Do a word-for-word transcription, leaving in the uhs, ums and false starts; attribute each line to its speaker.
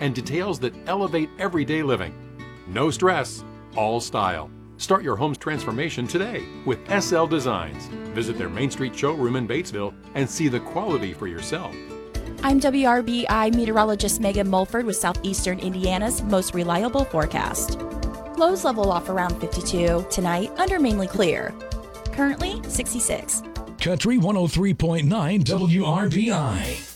Speaker 1: and details that elevate everyday living. No stress, all style. Start your home's transformation today with S L Designs. Visit their Main Street showroom in Batesville and see the quality for yourself.
Speaker 2: I'm W R B I meteorologist Megan Mulford with Southeastern Indiana's most reliable forecast. Lows level off around fifty-two. Tonight, under mainly clear. Currently, sixty-six.
Speaker 3: Country one oh three point nine W R B I.